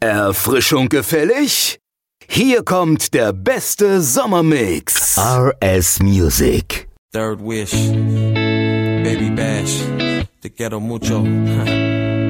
Erfrischung gefällig? Hier kommt der beste Sommermix. RS Music. Third Wish, Baby Bash, Te quiero mucho.